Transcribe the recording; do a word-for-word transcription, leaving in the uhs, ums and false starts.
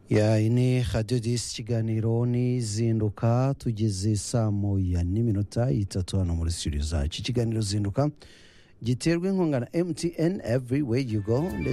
ya ini radio dis kiganiro ni zinduka tugeze saa moya n'iminota itatu hano muri studio zacu. Ikiganiro zinduka giterwa inkunga na M T N everywhere you go.